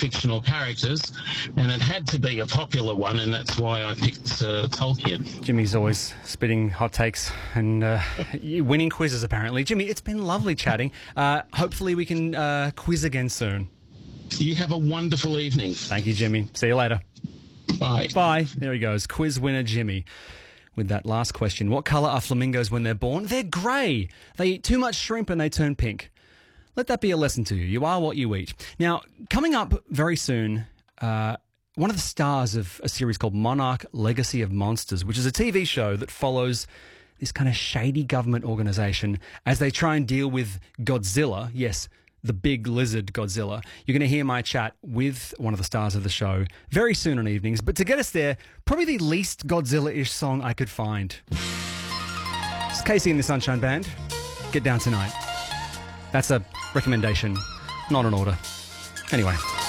fictional characters, and it had to be a popular one, and that's why I picked Tolkien. Jimmy's always spitting hot takes and winning quizzes, apparently. Jimmy, it's been lovely chatting. Hopefully we can quiz again soon. You have a wonderful evening. Thank you, Jimmy. See you later. Bye. Bye. There he goes. Quiz winner Jimmy. With that last question, what colour are flamingos when they're born? They're grey. They eat too much shrimp and they turn pink. Let that be a lesson to you. You are what you eat. Now, coming up very soon, one of the stars of a series called Monarch Legacy of Monsters, which is a TV show that follows this kind of shady government organisation as they try and deal with Godzilla. Yes, the big lizard Godzilla. You're going to hear my chat with one of the stars of the show very soon on evenings. But to get us there, probably the least Godzilla-ish song I could find. It's Casey and the Sunshine Band. Get Down Tonight. That's a recommendation, not an order. Anyway.